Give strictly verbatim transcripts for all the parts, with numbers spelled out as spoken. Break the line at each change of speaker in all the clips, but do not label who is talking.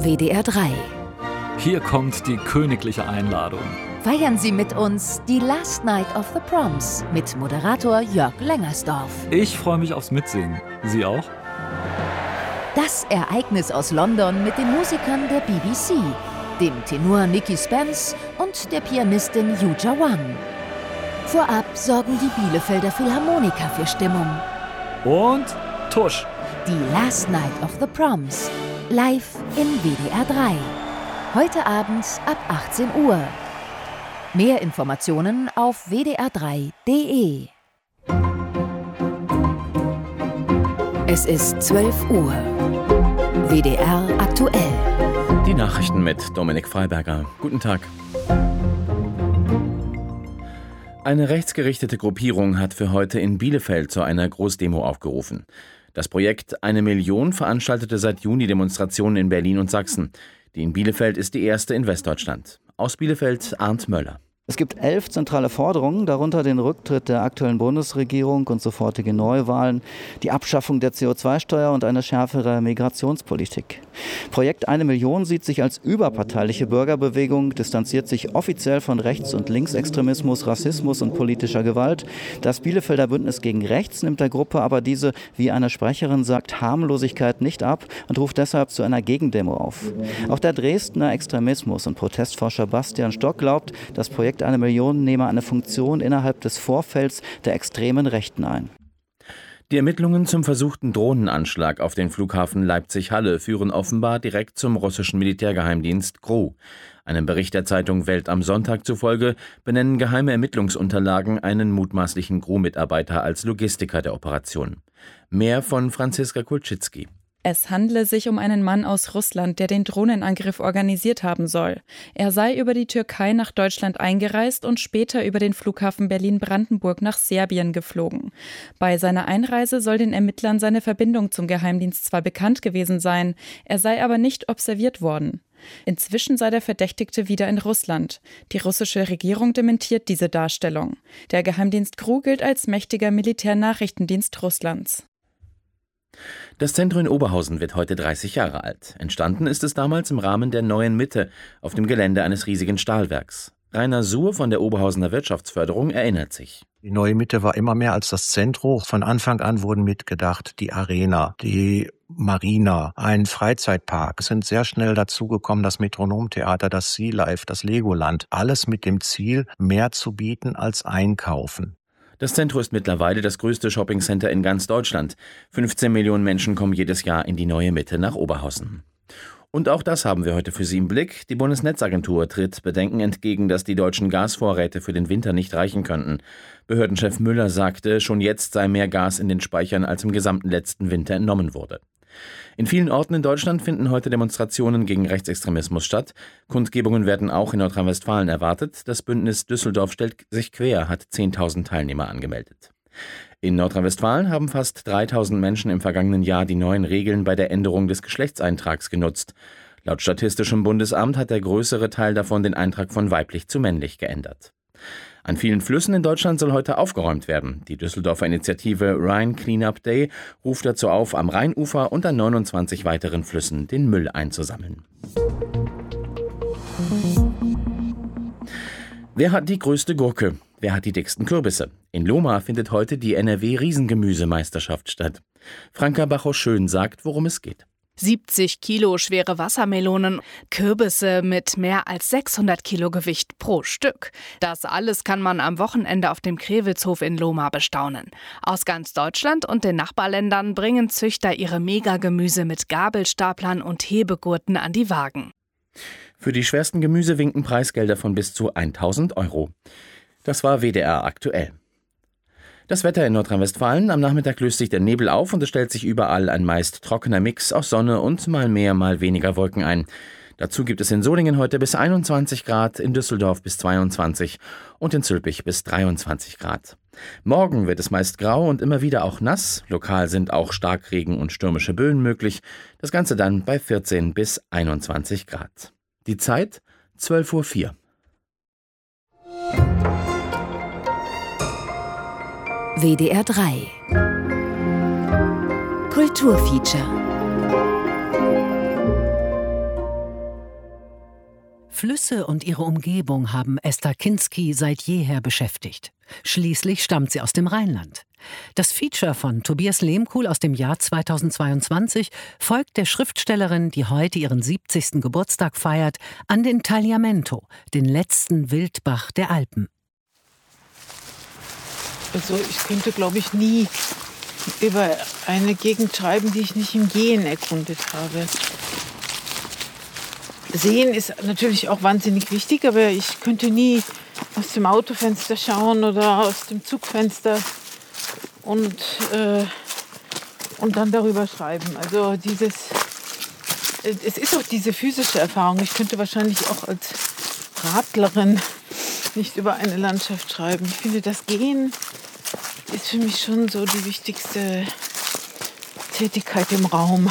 W D R drei.
Hier kommt die königliche Einladung.
Feiern Sie mit uns die Last Night of the Proms mit Moderator Jörg Lengersdorf.
Ich freue mich aufs Mitsingen. Sie auch?
Das Ereignis aus London mit den Musikern der B B C, dem Tenor Nicky Spence und der Pianistin Yuja Wang. Vorab sorgen die Bielefelder Philharmoniker für Stimmung.
Und Tusch.
Die Last Night of the Proms. Live in W D R drei. Heute Abend ab achtzehn Uhr. Mehr Informationen auf w d r drei punkt d e. Es ist zwölf Uhr. W D R aktuell.
Die Nachrichten mit Dominik Freiberger. Guten Tag. Eine rechtsgerichtete Gruppierung hat für heute in Bielefeld zu einer Großdemo aufgerufen. Das Projekt Eine Million veranstaltete seit Juni Demonstrationen in Berlin und Sachsen. Die in Bielefeld ist die erste in Westdeutschland. Aus Bielefeld Arndt Möller.
Es gibt elf zentrale Forderungen, darunter den Rücktritt der aktuellen Bundesregierung und sofortige Neuwahlen, die Abschaffung der C O zwei Steuer und eine schärfere Migrationspolitik. Projekt Eine Million sieht sich als überparteiliche Bürgerbewegung, distanziert sich offiziell von Rechts- und Linksextremismus, Rassismus und politischer Gewalt. Das Bielefelder Bündnis gegen Rechts nimmt der Gruppe aber diese, wie eine Sprecherin sagt, Harmlosigkeit nicht ab und ruft deshalb zu einer Gegendemo auf. Auch der Dresdner Extremismus- und Protestforscher Bastian Stock glaubt, das Projekt Eine Million nehme eine Funktion innerhalb des Vorfelds der extremen Rechten ein.
Die Ermittlungen zum versuchten Drohnenanschlag auf den Flughafen Leipzig-Halle führen offenbar direkt zum russischen Militärgeheimdienst G R U. Einem Bericht der Zeitung Welt am Sonntag zufolge benennen geheime Ermittlungsunterlagen einen mutmaßlichen G R U-Mitarbeiter als Logistiker der Operation. Mehr von Franziska Kulczycki.
Es handle sich um einen Mann aus Russland, der den Drohnenangriff organisiert haben soll. Er sei über die Türkei nach Deutschland eingereist und später über den Flughafen Berlin-Brandenburg nach Serbien geflogen. Bei seiner Einreise soll den Ermittlern seine Verbindung zum Geheimdienst zwar bekannt gewesen sein, er sei aber nicht observiert worden. Inzwischen sei der Verdächtigte wieder in Russland. Die russische Regierung dementiert diese Darstellung. Der Geheimdienst G R U gilt als mächtiger Militärnachrichtendienst Russlands.
Das Zentrum in Oberhausen wird heute dreißig Jahre alt. Entstanden ist es damals im Rahmen der Neuen Mitte auf dem Gelände eines riesigen Stahlwerks. Rainer Suhr von der Oberhausener Wirtschaftsförderung erinnert sich.
Die Neue Mitte war immer mehr als das Zentrum. Von Anfang an wurden mitgedacht die Arena, die Marina, ein Freizeitpark. Es sind sehr schnell dazugekommen das Metronomtheater, das Sea Life, das Legoland. Alles mit dem Ziel, mehr zu bieten als einkaufen.
Das Zentrum ist mittlerweile das größte Shoppingcenter in ganz Deutschland. fünfzehn Millionen Menschen kommen jedes Jahr in die Neue Mitte nach Oberhausen. Und auch das haben wir heute für Sie im Blick. Die Bundesnetzagentur tritt Bedenken entgegen, dass die deutschen Gasvorräte für den Winter nicht reichen könnten. Behördenchef Müller sagte, schon jetzt sei mehr Gas in den Speichern, als im gesamten letzten Winter entnommen wurde. In vielen Orten in Deutschland finden heute Demonstrationen gegen Rechtsextremismus statt. Kundgebungen werden auch in Nordrhein-Westfalen erwartet. Das Bündnis Düsseldorf stellt sich quer, hat zehntausend Teilnehmer angemeldet. In Nordrhein-Westfalen haben fast dreitausend Menschen im vergangenen Jahr die neuen Regeln bei der Änderung des Geschlechtseintrags genutzt. Laut Statistischem Bundesamt hat der größere Teil davon den Eintrag von weiblich zu männlich geändert. An vielen Flüssen in Deutschland soll heute aufgeräumt werden. Die Düsseldorfer Initiative Rhine Cleanup Day ruft dazu auf, am Rheinufer und an neunundzwanzig weiteren Flüssen den Müll einzusammeln. Wer hat die größte Gurke? Wer hat die dicksten Kürbisse? In Lohmar findet heute die N R W-Riesengemüsemeisterschaft statt. Franka Bachow-Schön sagt, worum es geht.
siebzig Kilo schwere Wassermelonen, Kürbisse mit mehr als sechshundert Kilo Gewicht pro Stück. Das alles kann man am Wochenende auf dem Krewitzhof in Lohmar bestaunen. Aus ganz Deutschland und den Nachbarländern bringen Züchter ihre Megagemüse mit Gabelstaplern und Hebegurten an die Wagen.
Für die schwersten Gemüse winken Preisgelder von bis zu tausend Euro. Das war W D R aktuell. Das Wetter in Nordrhein-Westfalen. Am Nachmittag löst sich der Nebel auf und es stellt sich überall ein meist trockener Mix aus Sonne und mal mehr, mal weniger Wolken ein. Dazu gibt es in Solingen heute bis einundzwanzig Grad, in Düsseldorf bis zweiundzwanzig und in Zülpich bis dreiundzwanzig Grad. Morgen wird es meist grau und immer wieder auch nass. Lokal sind auch Starkregen und stürmische Böen möglich. Das Ganze dann bei vierzehn bis einundzwanzig Grad. Die Zeit zwölf Uhr vier.
W D R drei Kulturfeature.
Flüsse und ihre Umgebung haben Esther Kinsky seit jeher beschäftigt. Schließlich stammt sie aus dem Rheinland. Das Feature von Tobias Lehmkuhl aus dem Jahr zweitausendzweiundzwanzig folgt der Schriftstellerin, die heute ihren siebzigsten Geburtstag feiert, an den Tagliamento, den letzten Wildbach der Alpen.
Also ich könnte, glaube ich, nie über eine Gegend schreiben, die ich nicht im Gehen erkundet habe. Sehen ist natürlich auch wahnsinnig wichtig, aber ich könnte nie aus dem Autofenster schauen oder aus dem Zugfenster und, äh, und dann darüber schreiben. Also dieses, es ist auch diese physische Erfahrung. Ich könnte wahrscheinlich auch als Radlerin nicht über eine Landschaft schreiben. Ich finde, das Gehen ist für mich schon so die wichtigste Tätigkeit im Raum.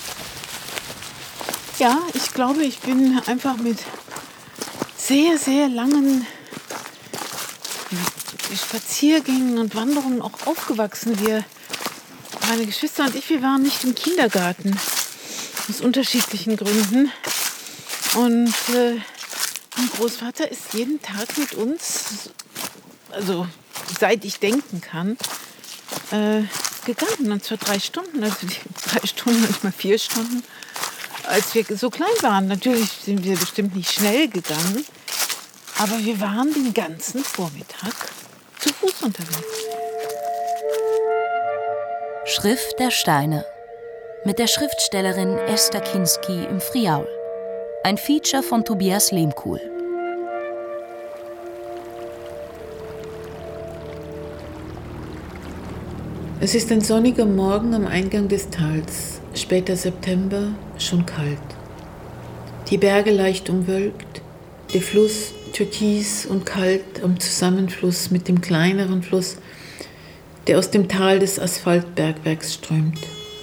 Ja, ich glaube, ich bin einfach mit sehr, sehr langen Spaziergängen und Wanderungen auch aufgewachsen. Wir, meine Geschwister und ich, wir waren nicht im Kindergarten, aus unterschiedlichen Gründen. Und äh, mein Großvater ist jeden Tag mit uns, also seit ich denken kann, äh, gegangen. Und zwar drei Stunden, also die drei Stunden, manchmal vier Stunden. Als wir so klein waren, natürlich sind wir bestimmt nicht schnell gegangen, aber wir waren den ganzen Vormittag zu Fuß unterwegs.
Schrift der Steine mit der Schriftstellerin Esther Kinsky im Friaul. Ein Feature von Tobias Lehmkuhl.
Es ist ein sonniger Morgen am Eingang des Tals, später September, schon kalt. Die Berge leicht umwölkt, der Fluss türkis und kalt am Zusammenfluss mit dem kleineren Fluss, der aus dem Tal des Asphaltbergwerks strömt.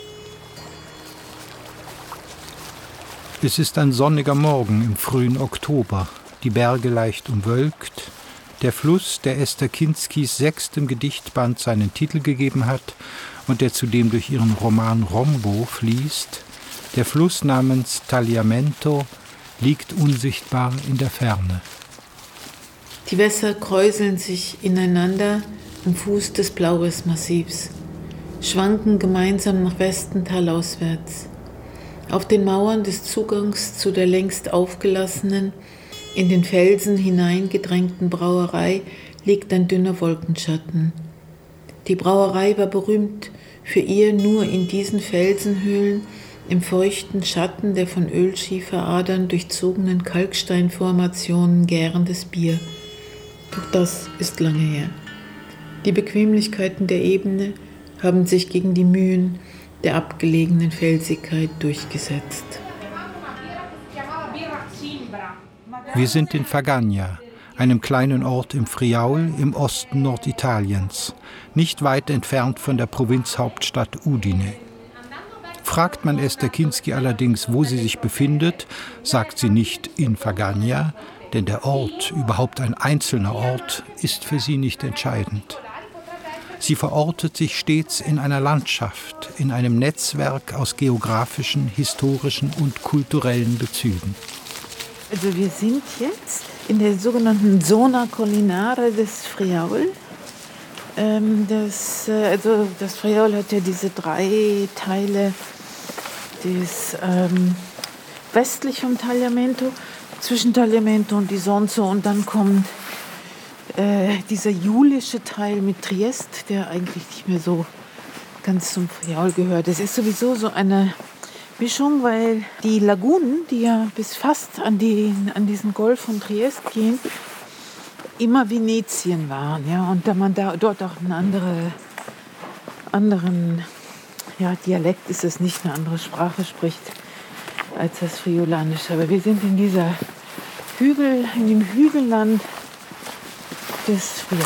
Es ist ein sonniger Morgen im frühen Oktober, die Berge leicht umwölkt, der Fluss, der Esther Kinskys sechstem Gedichtband seinen Titel gegeben hat und der zudem durch ihren Roman Rombo fließt, der Fluss namens Tagliamento, liegt unsichtbar in der Ferne.
Die Wässer kräuseln sich ineinander am Fuß des Blauris-Massivs, schwanken gemeinsam nach Westen talauswärts. Auf den Mauern des Zugangs zu der längst aufgelassenen, in den Felsen hineingedrängten Brauerei liegt ein dünner Wolkenschatten. Die Brauerei war berühmt für ihr nur in diesen Felsenhöhlen im feuchten Schatten der von Ölschieferadern durchzogenen Kalksteinformationen gärendes Bier. Doch das ist lange her. Die Bequemlichkeiten der Ebene haben sich gegen die Mühen der abgelegenen Felsigkeit durchgesetzt.
Wir sind in Fagagna, einem kleinen Ort im Friaul im Osten Norditaliens, nicht weit entfernt von der Provinzhauptstadt Udine. Fragt man Esther Kinsky allerdings, wo sie sich befindet, sagt sie nicht in Fagagna, denn der Ort, überhaupt ein einzelner Ort, ist für sie nicht entscheidend. Sie verortet sich stets in einer Landschaft, in einem Netzwerk aus geografischen, historischen und kulturellen Bezügen.
Also wir sind jetzt in der sogenannten Zona Collinare des Friaul. Ähm, das, äh, also das Friaul hat ja diese drei Teile, des, ähm, westlich vom Tagliamento, zwischen Tagliamento und Isonzo, und dann kommt äh, dieser julische Teil mit Triest, der eigentlich nicht mehr so ganz zum Friaul gehört. Es ist sowieso so eine Mischung, weil die Lagunen, die ja bis fast an, die, an diesen Golf von Triest gehen, immer Venetien waren. Ja? Und da man da, dort auch einen andere, anderen ja, Dialekt ist, es nicht, eine andere Sprache spricht als das Friulanische. Aber wir sind in dieser Hügel, in dem Hügelland des Friaul.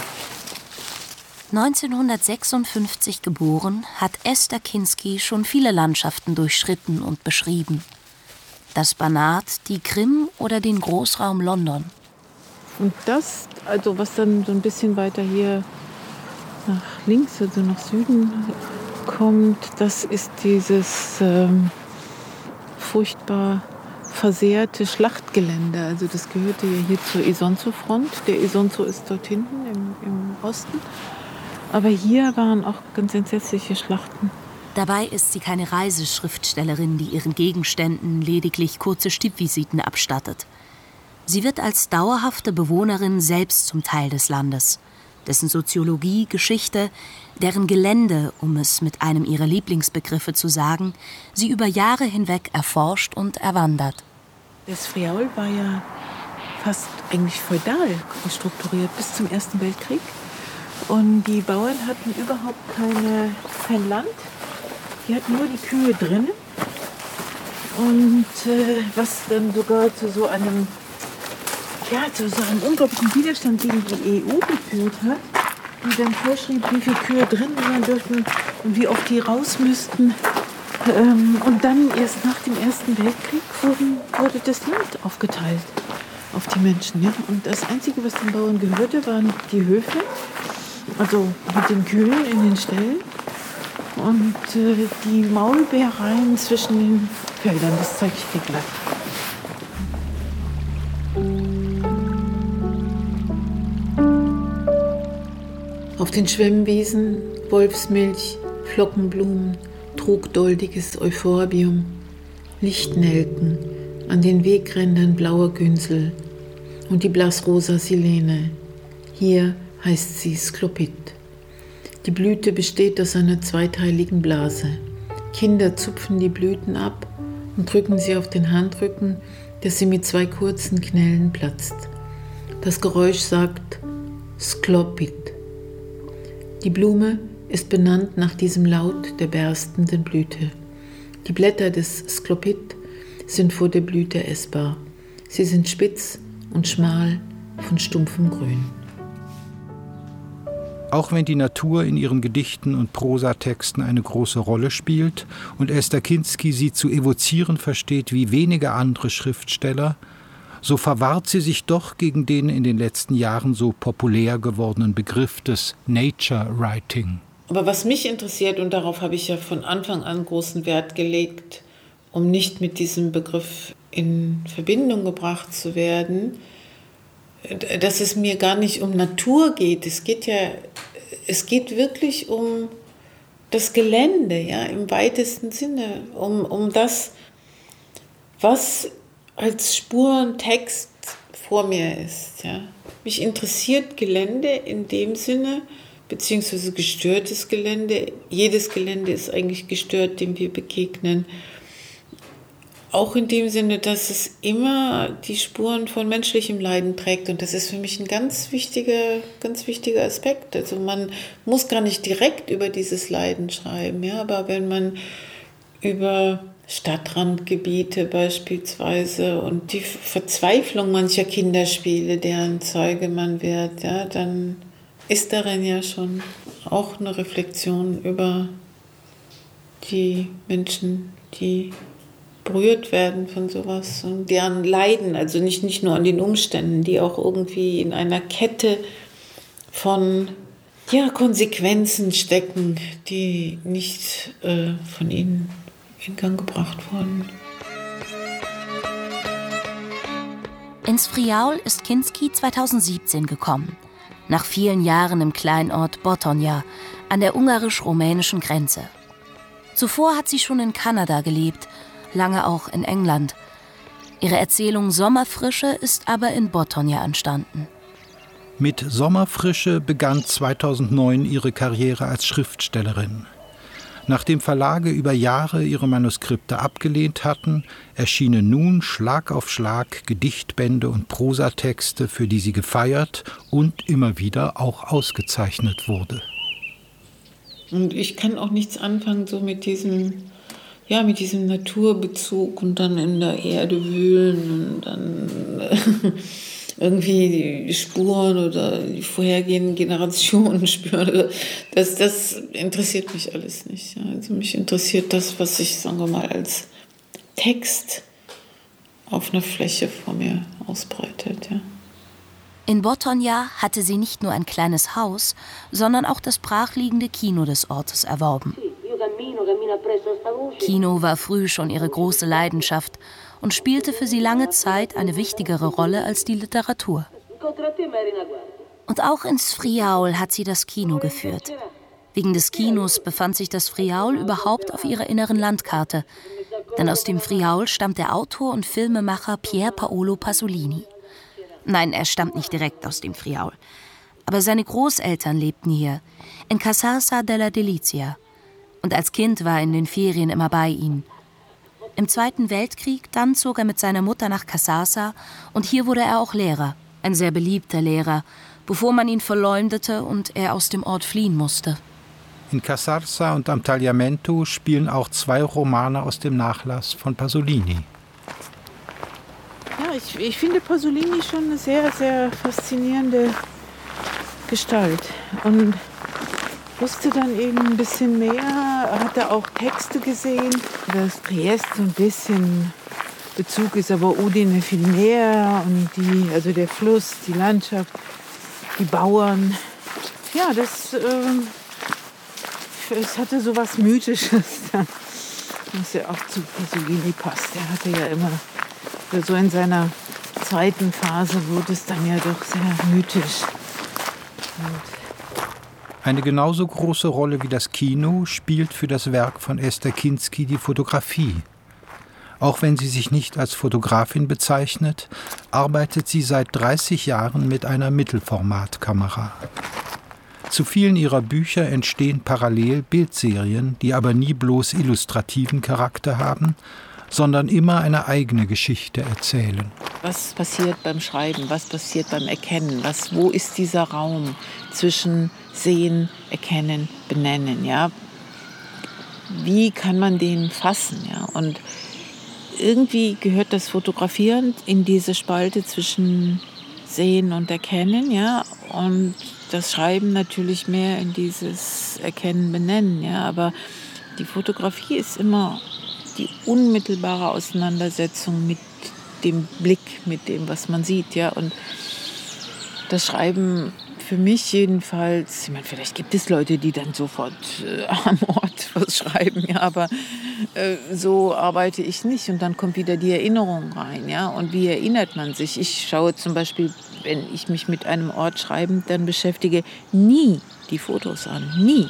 neunzehnhundertsechsundfünfzig geboren, hat Esther Kinsky schon viele Landschaften durchschritten und beschrieben. Das Banat, die Krim oder den Großraum London.
Und das, also was dann so ein bisschen weiter hier nach links, also nach Süden kommt, das ist dieses ähm, furchtbar versehrte Schlachtgelände. Also das gehörte ja hier zur Isonzo-Front. Der Isonzo ist dort hinten im, im Osten. Aber hier waren auch ganz entsetzliche Schlachten.
Dabei ist sie keine Reiseschriftstellerin, die ihren Gegenständen lediglich kurze Stippvisiten abstattet. Sie wird als dauerhafte Bewohnerin selbst zum Teil des Landes, dessen Soziologie, Geschichte, deren Gelände, um es mit einem ihrer Lieblingsbegriffe zu sagen, sie über Jahre hinweg erforscht und erwandert.
Das Friaul war ja fast eigentlich feudal strukturiert bis zum Ersten Weltkrieg. Und die Bauern hatten überhaupt keine, kein Land. Die hatten nur die Kühe drin. Und äh, was dann sogar zu so einem, ja, zu so einem unglaublichen Widerstand gegen die E U geführt hat, die dann vorschrieb, wie viele Kühe drin sein dürften und wie oft die raus müssten. Ähm, und dann erst nach dem Ersten Weltkrieg wurden, wurde das Land aufgeteilt auf die Menschen. Ja? Und das Einzige, was den Bauern gehörte, waren die Höfe, also mit den Kühen in den Ställen und äh, die Maulbeereien zwischen den Feldern. Das zeige ich dir gleich. Auf den Schwemmwiesen Wolfsmilch, Flockenblumen, trugdoldiges Euphorbium, Lichtnelken, an den Wegrändern blauer Günsel und die blassrosa Silene. Hier heißt sie Sklopit. Die Blüte besteht aus einer zweiteiligen Blase. Kinder zupfen die Blüten ab und drücken sie auf den Handrücken, dass sie mit zwei kurzen Knellen platzt. Das Geräusch sagt Sklopit. Die Blume ist benannt nach diesem Laut der berstenden Blüte. Die Blätter des Sklopit sind vor der Blüte essbar. Sie sind spitz und schmal von stumpfem Grün.
Auch wenn die Natur in ihren Gedichten und Prosatexten eine große Rolle spielt und Esther Kinsky sie zu evozieren versteht wie wenige andere Schriftsteller, so verwahrt sie sich doch gegen den in den letzten Jahren so populär gewordenen Begriff des Nature Writing.
Aber was mich interessiert, und darauf habe ich ja von Anfang an großen Wert gelegt, um nicht mit diesem Begriff in Verbindung gebracht zu werden, dass es mir gar nicht um Natur geht. Es geht ja, es geht wirklich um das Gelände, ja, im weitesten Sinne, um, um das, was als Spurentext vor mir ist. Ja. Mich interessiert Gelände in dem Sinne, beziehungsweise gestörtes Gelände. Jedes Gelände ist eigentlich gestört, dem wir begegnen. Auch in dem Sinne, dass es immer die Spuren von menschlichem Leiden trägt. Und das ist für mich ein ganz wichtiger, ganz wichtiger Aspekt. Also man muss gar nicht direkt über dieses Leiden schreiben, ja, aber wenn man über Stadtrandgebiete beispielsweise und die Verzweiflung mancher Kinderspiele, deren Zeuge man wird, ja, dann ist darin ja schon auch eine Reflexion über die Menschen, die berührt werden von sowas und deren Leiden, also nicht, nicht nur an den Umständen, die auch irgendwie in einer Kette von ja, Konsequenzen stecken, die nicht äh, von ihnen in Gang gebracht wurden.
Ins Friaul ist Kinsky zweitausendsiebzehn gekommen, nach vielen Jahren im Kleinort Botonia an der ungarisch-rumänischen Grenze. Zuvor hat sie schon in Kanada gelebt, lange auch in England. Ihre Erzählung Sommerfrische ist aber in Botonia entstanden.
Mit Sommerfrische begann zweitausendneun ihre Karriere als Schriftstellerin. Nachdem Verlage über Jahre ihre Manuskripte abgelehnt hatten, erschienen nun Schlag auf Schlag Gedichtbände und Prosatexte, für die sie gefeiert und immer wieder auch ausgezeichnet wurde.
Und ich kann auch nichts anfangen so mit diesem, ja, mit diesem Naturbezug und dann in der Erde wühlen und dann äh, irgendwie die Spuren oder die vorhergehenden Generationen spüren. Das, das interessiert mich alles nicht. Ja. Also mich interessiert das, was sich, sagen wir mal, als Text auf einer Fläche vor mir ausbreitet. Ja.
In Botonia hatte sie nicht nur ein kleines Haus, sondern auch das brachliegende Kino des Ortes erworben. Kino war früh schon ihre große Leidenschaft und spielte für sie lange Zeit eine wichtigere Rolle als die Literatur. Und auch ins Friaul hat sie das Kino geführt. Wegen des Kinos befand sich das Friaul überhaupt auf ihrer inneren Landkarte. Denn aus dem Friaul stammt der Autor und Filmemacher Pier Paolo Pasolini. Nein, er stammt nicht direkt aus dem Friaul. Aber seine Großeltern lebten hier, in Casarsa della Delizia. Und als Kind war er in den Ferien immer bei ihnen. Im Zweiten Weltkrieg dann zog er mit seiner Mutter nach Casarsa und hier wurde er auch Lehrer, ein sehr beliebter Lehrer, bevor man ihn verleumdete und er aus dem Ort fliehen musste.
In Casarsa und am Tagliamento spielen auch zwei Romane aus dem Nachlass von Pasolini.
Ja, ich, ich finde Pasolini schon eine sehr, sehr faszinierende Gestalt. Und wusste dann eben ein bisschen mehr, hatte auch Texte gesehen, dass Triest so ein bisschen Bezug ist, aber Udine viel mehr. Und die, also der Fluss, die Landschaft, die Bauern. Ja, das... Ähm, Es hatte so was Mythisches, was ja auch zu Pasolini passt. Er hatte ja immer, so in seiner zweiten Phase wurde es dann ja doch sehr mythisch. Und
Eine genauso große Rolle wie das Kino spielt für das Werk von Esther Kinsky die Fotografie. Auch wenn sie sich nicht als Fotografin bezeichnet, arbeitet sie seit dreißig Jahren mit einer Mittelformatkamera. Zu vielen ihrer Bücher entstehen parallel Bildserien, die aber nie bloß illustrativen Charakter haben, sondern immer eine eigene Geschichte erzählen.
Was passiert beim Schreiben? Was passiert beim Erkennen? Was, wo ist dieser Raum zwischen Sehen, Erkennen, Benennen? Ja? Wie kann man den fassen? Ja? Und irgendwie gehört das Fotografieren in diese Spalte zwischen Sehen und Erkennen, ja, und das Schreiben natürlich mehr in dieses Erkennen, Benennen, ja, aber die Fotografie ist immer die unmittelbare Auseinandersetzung mit dem Blick, mit dem, was man sieht, ja, und das Schreiben für mich jedenfalls, ich meine, vielleicht gibt es Leute, die dann sofort äh, am Ort was schreiben, ja, aber äh, so arbeite ich nicht und dann kommt wieder die Erinnerung rein, ja, und wie erinnert man sich? Ich schaue zum Beispiel, wenn ich mich mit einem Ort schreibend dann beschäftige, nie die Fotos an, nie.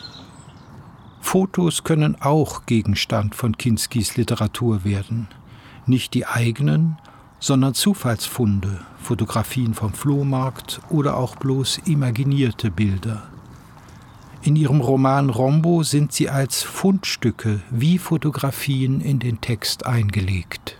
Fotos können auch Gegenstand von Kinskys Literatur werden. Nicht die eigenen, sondern Zufallsfunde, Fotografien vom Flohmarkt oder auch bloß imaginierte Bilder. In ihrem Roman Rombo sind sie als Fundstücke wie Fotografien in den Text eingelegt.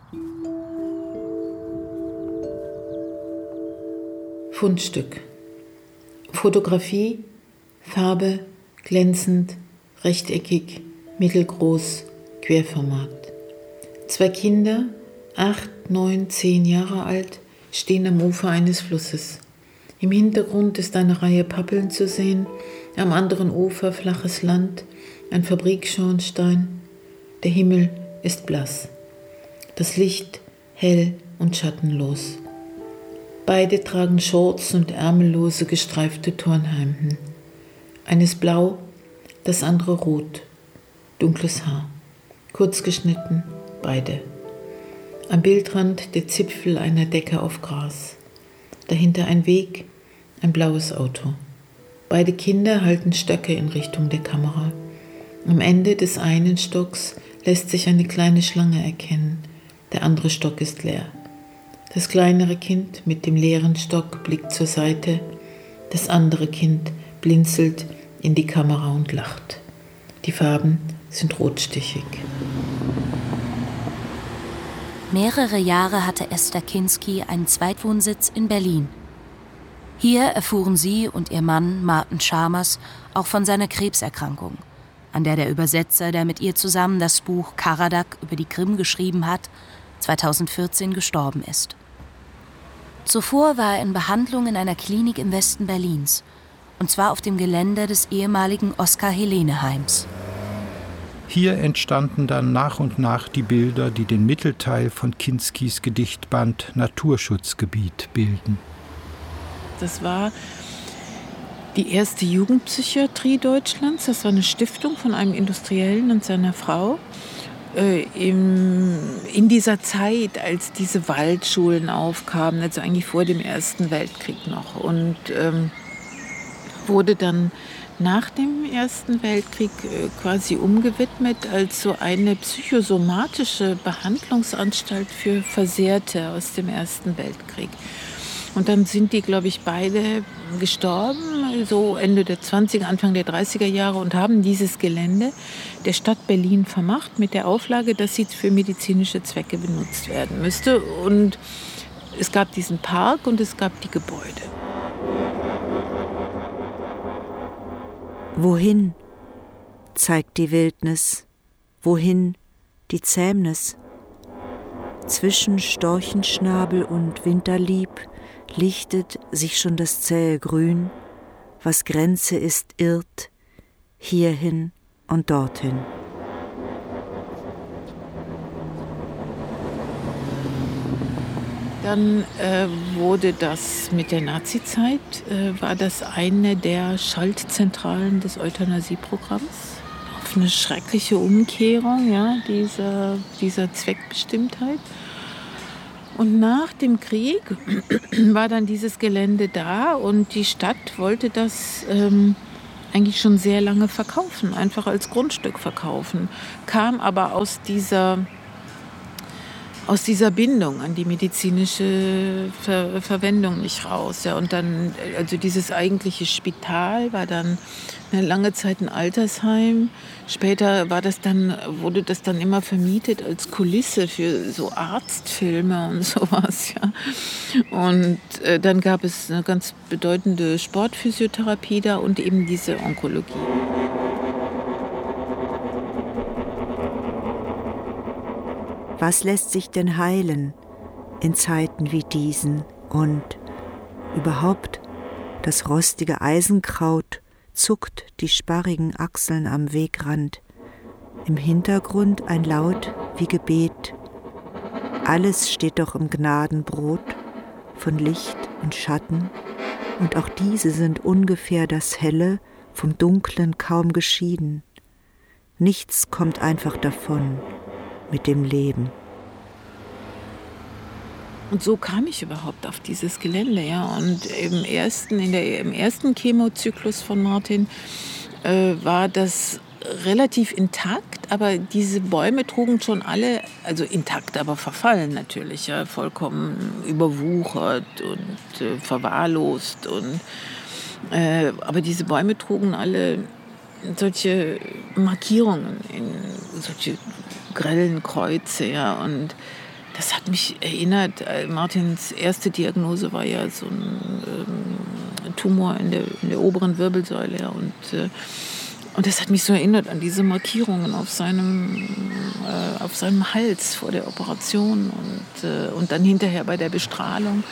Fundstück. Fotografie, Farbe, glänzend, rechteckig, mittelgroß, Querformat. Zwei Kinder, acht, neun, zehn Jahre alt, stehen am Ufer eines Flusses. Im Hintergrund ist eine Reihe Pappeln zu sehen, am anderen Ufer flaches Land, ein Fabrikschornstein. Der Himmel ist blass. Das Licht hell und schattenlos. Beide tragen Shorts und ärmellose gestreifte Turnhemden. Eines blau, das andere rot. Dunkles Haar. Kurz geschnitten, beide. Am Bildrand der Zipfel einer Decke auf Gras. Dahinter ein Weg, ein blaues Auto. Beide Kinder halten Stöcke in Richtung der Kamera. Am Ende des einen Stocks lässt sich eine kleine Schlange erkennen. Der andere Stock ist leer. Das kleinere Kind mit dem leeren Stock blickt zur Seite. Das andere Kind blinzelt in die Kamera und lacht. Die Farben sind rotstichig.
Mehrere Jahre hatte Esther Kinsky einen Zweitwohnsitz in Berlin. Hier erfuhren sie und ihr Mann Martin Schamers auch von seiner Krebserkrankung, an der der Übersetzer, der mit ihr zusammen das Buch Karadak über die Krim geschrieben hat, zweitausendvierzehn gestorben ist. Zuvor war er in Behandlung in einer Klinik im Westen Berlins, und zwar auf dem Gelände des ehemaligen Oskar-Helene-Heims.
Hier entstanden dann nach und nach die Bilder, die den Mittelteil von Kinskys Gedichtband Naturschutzgebiet bilden.
Das war die erste Jugendpsychiatrie Deutschlands. Das war eine Stiftung von einem Industriellen und seiner Frau. äh, im, in dieser Zeit, als diese Waldschulen aufkamen, also eigentlich vor dem Ersten Weltkrieg noch, und ähm, wurde dann nach dem Ersten Weltkrieg äh, quasi umgewidmet als so eine psychosomatische Behandlungsanstalt für Versehrte aus dem Ersten Weltkrieg. Und dann sind die, glaube ich, beide gestorben, so Ende der zwanziger, Anfang der dreißiger Jahre, und haben dieses Gelände der Stadt Berlin vermacht mit der Auflage, dass sie für medizinische Zwecke benutzt werden müsste. Und es gab diesen Park und es gab die Gebäude.
Wohin zeigt die Wildnis? Wohin die Zähmnis? Zwischen Storchenschnabel und Winterlieb lichtet sich schon das zähe Grün, was Grenze ist, irrt, hierhin und dorthin.
Dann äh, wurde das mit der Nazizeit, äh, war das eine der Schaltzentralen des Euthanasieprogramms. Auf eine schreckliche Umkehrung, ja, dieser, dieser Zweckbestimmtheit. Und nach dem Krieg war dann dieses Gelände da und die Stadt wollte das ähm, eigentlich schon sehr lange verkaufen, einfach als Grundstück verkaufen, kam aber aus dieser, aus dieser Bindung an die medizinische Ver- Verwendung nicht raus. Ja. Und dann, also dieses eigentliche Spital war dann eine lange Zeit ein Altersheim. Später war das dann, wurde das dann immer vermietet als Kulisse für so Arztfilme und sowas. Ja. Und äh, dann gab es eine ganz bedeutende Sportphysiotherapie da und eben diese Onkologie.
Was lässt sich denn heilen in Zeiten wie diesen? Und überhaupt, das rostige Eisenkraut zuckt die sparrigen Achseln am Wegrand. Im Hintergrund ein Laut wie Gebet. Alles steht doch im Gnadenbrot von Licht und Schatten, und auch diese sind ungefähr das Helle vom Dunklen kaum geschieden. Nichts kommt einfach davon mit dem Leben.
Und so kam ich überhaupt auf dieses Gelände, ja. Und im ersten, in der, im ersten Chemozyklus von Martin äh, war das relativ intakt, aber diese Bäume trugen schon alle, also intakt, aber verfallen natürlich, ja, vollkommen überwuchert und äh, verwahrlost. Und, äh, aber diese Bäume trugen alle solche Markierungen, in solche grellen Kreuze, ja. Und das hat mich erinnert, Martins erste Diagnose war ja so ein ähm, Tumor in der, in der oberen Wirbelsäule. Ja, und, äh, und das hat mich so erinnert an diese Markierungen auf seinem, äh, auf seinem Hals vor der Operation und, äh, und dann hinterher bei der Bestrahlung.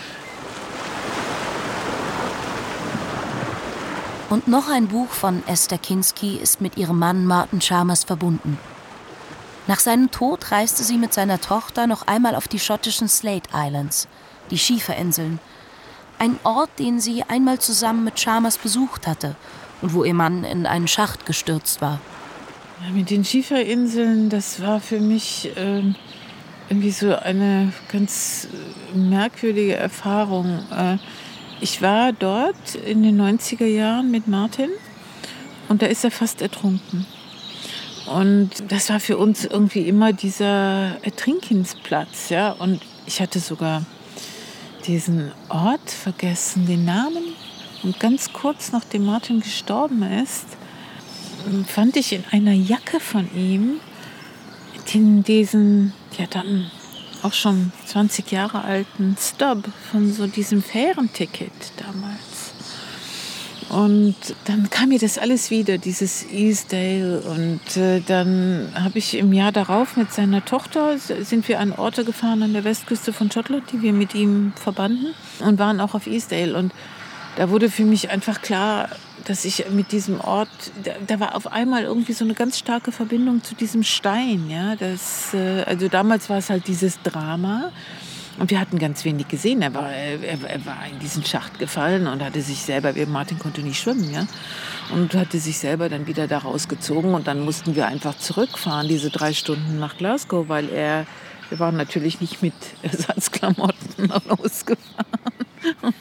Und noch ein Buch von Esther Kinski ist mit ihrem Mann Martin Chalmers verbunden. Nach seinem Tod reiste sie mit seiner Tochter noch einmal auf die schottischen Slate Islands, die Schieferinseln. Ein Ort, den sie einmal zusammen mit Chalmers besucht hatte und wo ihr Mann in einen Schacht gestürzt war.
Ja, mit den Schieferinseln, das war für mich äh, irgendwie so eine ganz merkwürdige Erfahrung. Äh, ich war dort in den neunziger Jahren mit Martin und da ist er fast ertrunken. Und das war für uns irgendwie immer dieser Ertrinkensplatz, ja. Und ich hatte sogar diesen Ort vergessen, den Namen. Und ganz kurz nachdem Martin gestorben ist, fand ich in einer Jacke von ihm in diesen, ja dann auch schon zwanzig Jahre alten Stub von so diesem Fährenticket damals. Und dann kam mir das alles wieder, dieses Easdale. Und äh, dann habe ich im Jahr darauf mit seiner Tochter, sind wir an Orte gefahren an der Westküste von Schottland, die wir mit ihm verbanden und waren auch auf Easdale. Und da wurde für mich einfach klar, dass ich mit diesem Ort, da, da war auf einmal irgendwie so eine ganz starke Verbindung zu diesem Stein. Ja? Das, äh, also damals war es halt dieses Drama. Und wir hatten ganz wenig gesehen. Er war, er, er war in diesen Schacht gefallen und hatte sich selber, Martin konnte nicht schwimmen, ja, und hatte sich selber dann wieder da rausgezogen. Und dann mussten wir einfach zurückfahren, diese drei Stunden nach Glasgow, weil er, wir waren natürlich nicht mit Ersatzklamotten losgefahren. Und,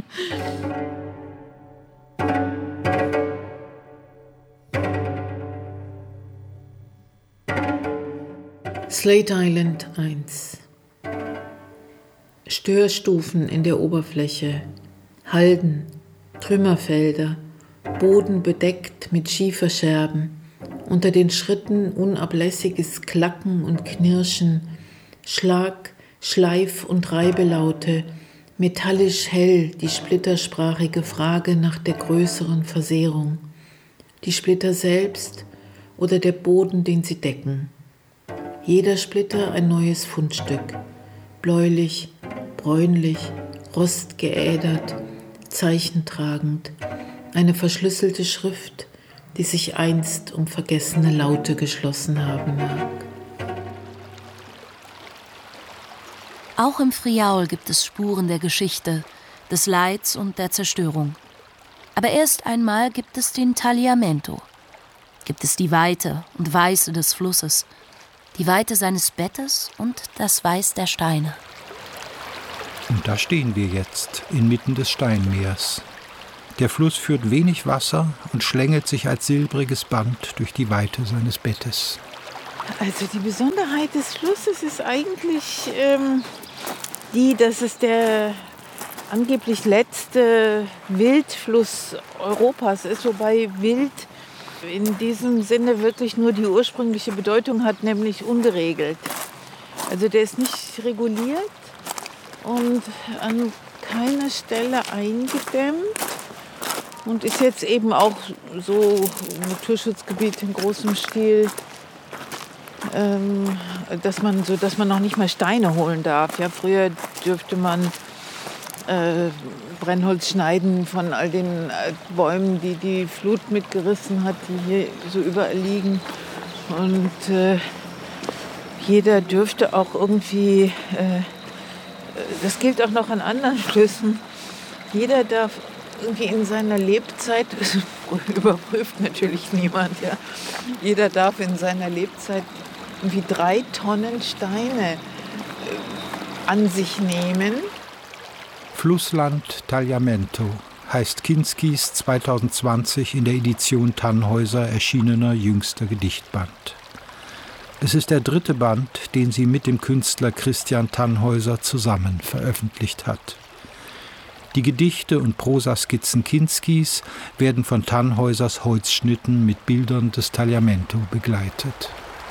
Slate Island eins. Störstufen in der Oberfläche, Halden, Trümmerfelder, Boden bedeckt mit Schieferscherben, unter den Schritten unablässiges Klacken und Knirschen, Schlag, Schleif- und Reibelaute, metallisch hell die splittersprachige Frage nach der größeren Versehrung, die Splitter selbst oder der Boden, den sie decken. Jeder Splitter ein neues Fundstück, bläulich, bräunlich, rostgeädert, zeichentragend, eine verschlüsselte Schrift, die sich einst um vergessene Laute geschlossen haben mag.
Auch im Friaul gibt es Spuren der Geschichte, des Leids und der Zerstörung. Aber erst einmal gibt es den Tagliamento. Gibt es die Weite und Weiße des Flusses, die Weite seines Bettes und das Weiß der Steine.
Und da stehen wir jetzt, inmitten des Steinmeers. Der Fluss führt wenig Wasser und schlängelt sich als silbriges Band durch die Weite seines Bettes.
Also die Besonderheit des Flusses ist eigentlich ähm, die, dass es der angeblich letzte Wildfluss Europas ist, wobei Wild in diesem Sinne wirklich nur die ursprüngliche Bedeutung hat, nämlich ungeregelt. Also der ist nicht reguliert und an keiner Stelle eingedämmt und ist jetzt eben auch so ein Naturschutzgebiet in großem Stil, ähm, dass man so, dass man noch nicht mal Steine holen darf. Ja, früher dürfte man äh, Brennholz schneiden von all den äh, Bäumen, die die Flut mitgerissen hat, die hier so überall liegen. Und äh, jeder dürfte auch irgendwie, äh, das gilt auch noch an anderen Flüssen, jeder darf irgendwie in seiner Lebzeit, das überprüft natürlich niemand, ja, jeder darf in seiner Lebzeit irgendwie drei Tonnen Steine äh, an sich nehmen.
Flussland Tagliamento heißt Kinskis zweitausendzwanzig in der Edition Tannhäuser erschienener jüngster Gedichtband. Es ist der dritte Band, den sie mit dem Künstler Christian Tannhäuser zusammen veröffentlicht hat. Die Gedichte und Prosaskizzen Kinskis werden von Tannhäusers Holzschnitten mit Bildern des Tagliamento begleitet.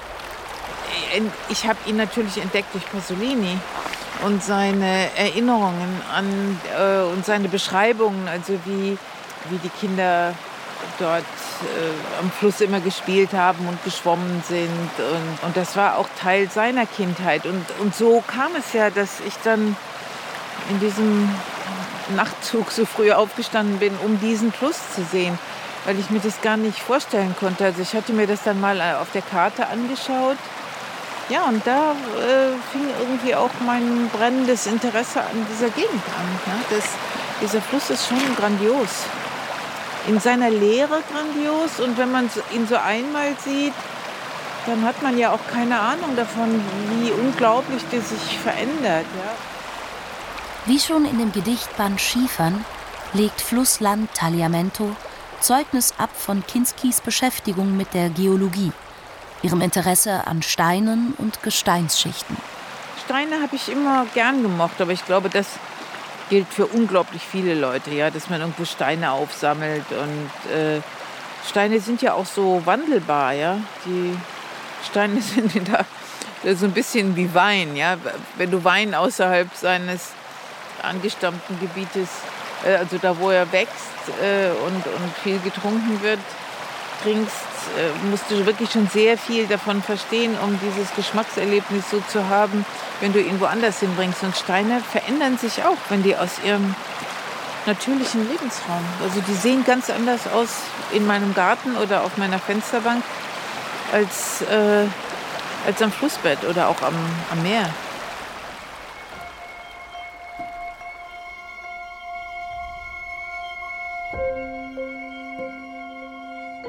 Ich habe ihn natürlich entdeckt durch Pasolini und seine Erinnerungen an äh, und seine Beschreibungen, also wie, wie die Kinder dort äh, am Fluss immer gespielt haben und geschwommen sind. Und, und das war auch Teil seiner Kindheit. Und, und so kam es ja, dass ich dann in diesem Nachtzug so früh aufgestanden bin, um diesen Fluss zu sehen, weil ich mir das gar nicht vorstellen konnte. Also ich hatte mir das dann mal auf der Karte angeschaut. Ja, und da äh, fing irgendwie auch mein brennendes Interesse an dieser Gegend an. Ja? Das, dieser Fluss ist schon grandios. In seiner Leere grandios. Und wenn man ihn so einmal sieht, dann hat man ja auch keine Ahnung davon, wie unglaublich der sich verändert. Ja?
Wie schon in dem Gedichtband Schiefern legt Flussland Tagliamento Zeugnis ab von Kinskis Beschäftigung mit der Geologie, ihrem Interesse an Steinen und Gesteinsschichten.
Steine habe ich immer gern gemocht, aber ich glaube, das gilt für unglaublich viele Leute, ja, dass man irgendwo Steine aufsammelt. Und äh, Steine sind ja auch so wandelbar, ja. Die Steine sind da so ein bisschen wie Wein, ja. Wenn du Wein außerhalb seines angestammten Gebietes, äh, also da, wo er wächst äh, und, und viel getrunken wird, trinkst, äh, musst du wirklich schon sehr viel davon verstehen, um dieses Geschmackserlebnis so zu haben, wenn du ihn woanders hinbringst. Und Steine verändern sich auch, wenn die aus ihrem natürlichen Lebensraum, also die sehen ganz anders aus in meinem Garten oder auf meiner Fensterbank als, äh, als am Flussbett oder auch am, am Meer.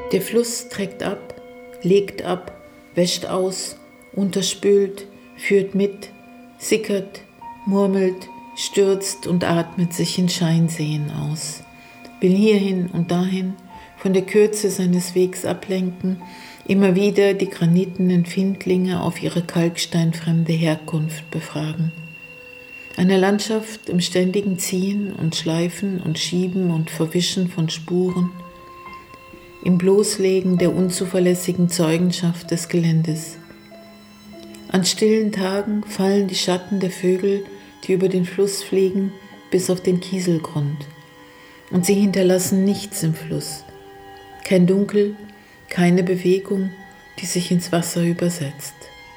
Der Fluss trägt ab, legt ab, wäscht aus, unterspült, führt mit, sickert, murmelt, stürzt und atmet sich in Scheinseen aus, will hierhin und dahin, von der Kürze seines Wegs ablenken, immer wieder die granitenen Findlinge auf ihre kalksteinfremde Herkunft befragen. Eine Landschaft im ständigen Ziehen und Schleifen und Schieben und Verwischen von Spuren, im Bloßlegen der unzuverlässigen Zeugenschaft des Geländes. An stillen Tagen fallen die Schatten der Vögel, die über den Fluss fliegen, bis auf den Kieselgrund. Und sie hinterlassen nichts im Fluss. Kein Dunkel, keine Bewegung, die sich ins Wasser übersetzt.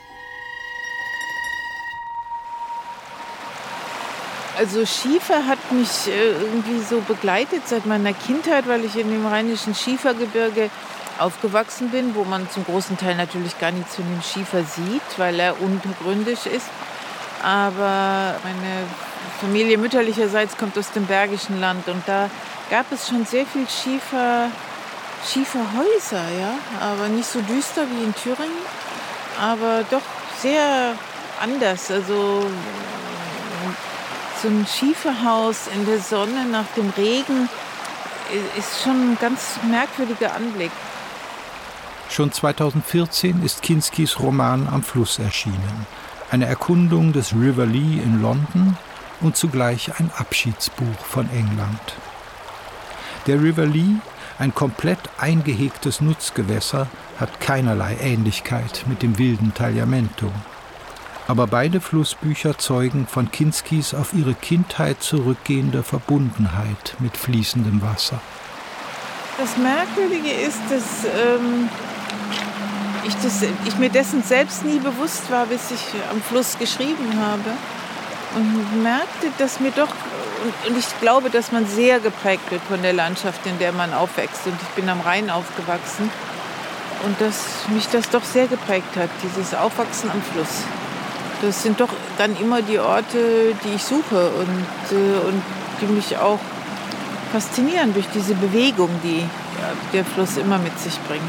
Also Schiefer hat mich irgendwie so begleitet seit meiner Kindheit, weil ich in dem rheinischen Schiefergebirge aufgewachsen bin, wo man zum großen Teil natürlich gar nichts von dem Schiefer sieht, weil er untergründig ist. Aber meine Familie mütterlicherseits kommt aus dem Bergischen Land und da gab es schon sehr viel Schiefer, Schieferhäuser, ja, aber nicht so düster wie in Thüringen, aber doch sehr anders. Also so ein Schieferhaus in der Sonne nach dem Regen ist schon ein ganz merkwürdiger Anblick.
Schon zweitausendvierzehn ist Kinskys Roman Am Fluss erschienen. Eine Erkundung des River Lee in London und zugleich ein Abschiedsbuch von England. Der River Lee, ein komplett eingehegtes Nutzgewässer, hat keinerlei Ähnlichkeit mit dem wilden Tagliamento. Aber beide Flussbücher zeugen von Kinskys auf ihre Kindheit zurückgehender Verbundenheit mit fließendem Wasser.
Das Merkwürdige ist, dass ähm, ich, das, ich mir dessen selbst nie bewusst war, bis ich am Fluss geschrieben habe. Und merkte, dass mir doch, und, und ich glaube, dass man sehr geprägt wird von der Landschaft, in der man aufwächst. Und ich bin am Rhein aufgewachsen. Und dass mich das doch sehr geprägt hat, dieses Aufwachsen am Fluss. Das sind doch dann immer die Orte, die ich suche und, äh, und die mich auch faszinieren durch diese Bewegung, die ja, der Fluss immer mit sich bringt.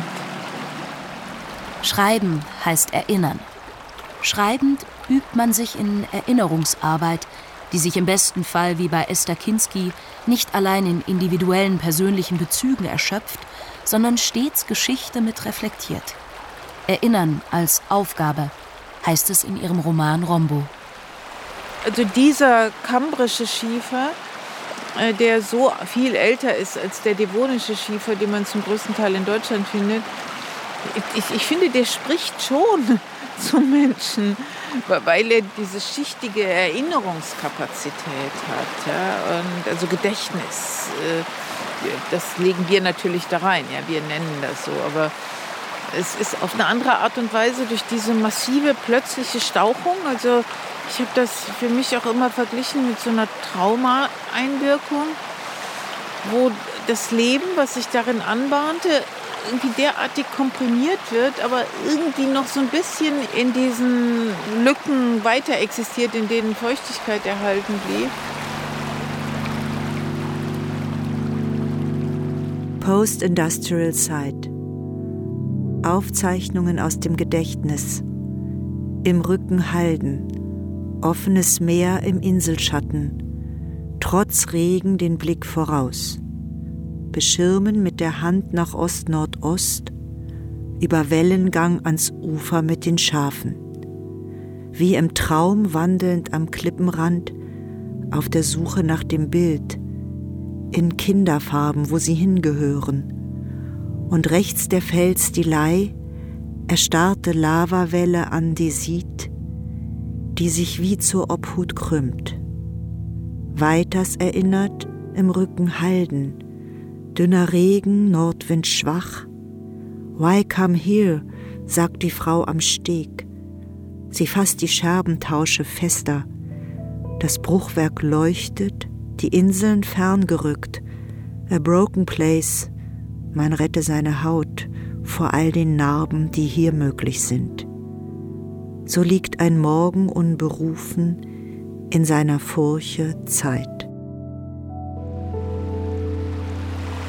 Schreiben heißt erinnern. Schreibend übt man sich in Erinnerungsarbeit, die sich im besten Fall wie bei Esther Kinsky nicht allein in individuellen persönlichen Bezügen erschöpft, sondern stets Geschichte mit reflektiert. Erinnern als Aufgabe, heißt es in ihrem Roman Rombo.
Also dieser kambrische Schiefer, der so viel älter ist als der devonische Schiefer, den man zum größten Teil in Deutschland findet, ich, ich finde, der spricht schon zum Menschen, weil er diese schichtige Erinnerungskapazität hat. Ja? Und also Gedächtnis, das legen wir natürlich da rein, ja? Wir nennen das so, aber es ist auf eine andere Art und Weise durch diese massive plötzliche Stauchung. Also ich habe das für mich auch immer verglichen mit so einer Trauma-Einwirkung, wo das Leben, was sich darin anbahnte, irgendwie derartig komprimiert wird, aber irgendwie noch so ein bisschen in diesen Lücken weiter existiert, in denen Feuchtigkeit erhalten blieb.
Post-Industrial Site. Aufzeichnungen aus dem Gedächtnis. Im Rücken Halden. Offenes Meer im Inselschatten. Trotz Regen den Blick voraus. Beschirmen mit der Hand nach Ost-Nordost. Über Wellengang ans Ufer mit den Schafen. Wie im Traum wandelnd am Klippenrand, auf der Suche nach dem Bild. In Kinderfarben, wo sie hingehören. Und rechts der Fels die Lei, erstarrte Lavawelle Andesit, die sich wie zur Obhut krümmt. Weiters erinnert im Rücken Halden, dünner Regen, Nordwind schwach. Why come here, sagt die Frau am Steg. Sie fasst die Scherbentausche fester. Das Bruchwerk leuchtet, die Inseln ferngerückt. A broken place, man rette seine Haut vor all den Narben, die hier möglich sind. So liegt ein Morgen unberufen in seiner Furche Zeit.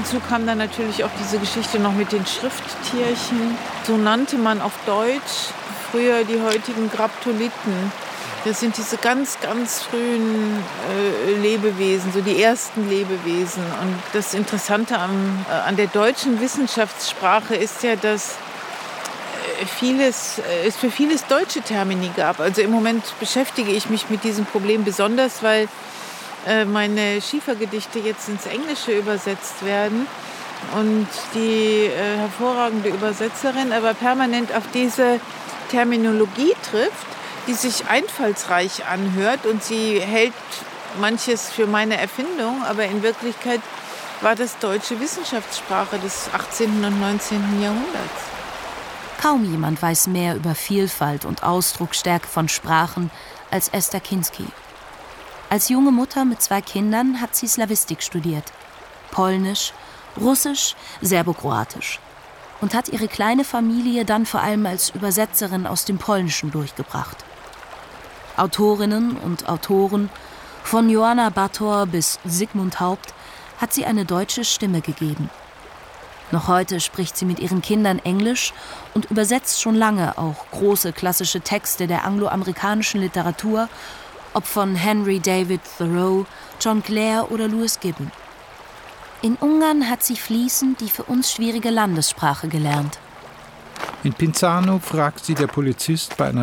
Hinzu kam dann natürlich auch diese Geschichte noch mit den Schrifttierchen. So nannte man auf Deutsch früher die heutigen Graptolithen. Das sind diese ganz, ganz frühen äh, Lebewesen, so die ersten Lebewesen. Und das Interessante am, äh, an der deutschen Wissenschaftssprache ist ja, dass äh, vieles, äh, es für vieles deutsche Termini gab. Also im Moment beschäftige ich mich mit diesem Problem besonders, weil äh, meine Schiefergedichte jetzt ins Englische übersetzt werden. Und die äh, hervorragende Übersetzerin aber permanent auf diese Terminologie trifft, die sich einfallsreich anhört, und sie hält manches für meine Erfindung, aber in Wirklichkeit war das deutsche Wissenschaftssprache des achtzehnten und neunzehnten Jahrhunderts.
Kaum jemand weiß mehr über Vielfalt und Ausdrucksstärke von Sprachen als Esther Kinsky. Als junge Mutter mit zwei Kindern hat sie Slawistik studiert. Polnisch, Russisch, Serbokroatisch. Und hat ihre kleine Familie dann vor allem als Übersetzerin aus dem Polnischen durchgebracht. Autorinnen und Autoren, von Joanna Bator bis Sigmund Haupt, hat sie eine deutsche Stimme gegeben. Noch heute spricht sie mit ihren Kindern Englisch und übersetzt schon lange auch große klassische Texte der angloamerikanischen Literatur, ob von Henry David Thoreau, John Clare oder Lewis Gibbon. In Ungarn hat sie fließend die für uns schwierige Landessprache gelernt.
In Pinzano fragt sie der Polizist bei einer